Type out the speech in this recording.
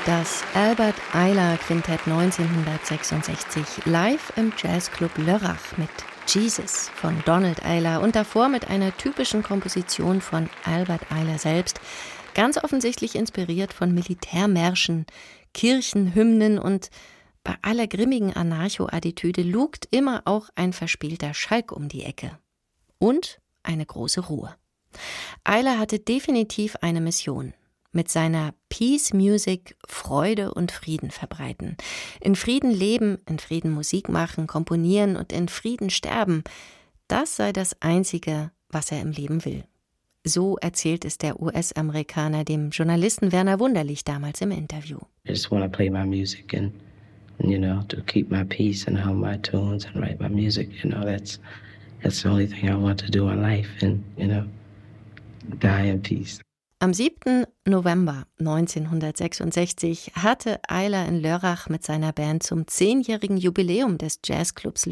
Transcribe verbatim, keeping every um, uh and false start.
Das Albert Ayler Quintett neunzehnhundertsechsundsechzig live im Jazzclub Lörrach mit Jesus von Donald Ayler und davor mit einer typischen Komposition von Albert Ayler selbst, ganz offensichtlich inspiriert von Militärmärschen, Kirchenhymnen und bei aller grimmigen Anarcho-Attitüde lugt immer auch ein verspielter Schalk um die Ecke. Und eine große Ruhe. Ayler hatte definitiv eine Mission. Mit seiner Peace Music Freude und Frieden verbreiten. In Frieden leben, in Frieden Musik machen, komponieren und in Frieden sterben. Das sei das Einzige, was er im Leben will. So erzählt es der U S-Amerikaner dem Journalisten Werner Wunderlich damals im Interview. I just want to play my music and, you know, to keep my peace and hum my tunes and write my music. You know, that's that's the only thing I want to do in life and, you know, die in peace. Am siebten November neunzehnhundertsechsundsechzig hatte Ayler in Lörrach mit seiner Band zum zehnjährigen Jubiläum des Jazzclubs